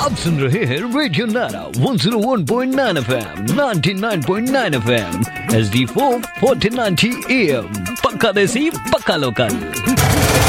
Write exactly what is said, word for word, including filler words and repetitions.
आप सुन रहे हैं रेडियो नारा one zero one point nine FM, ninety nine point nine FM, H D four forty ninety am, पक्का देसी पक्का लोकल।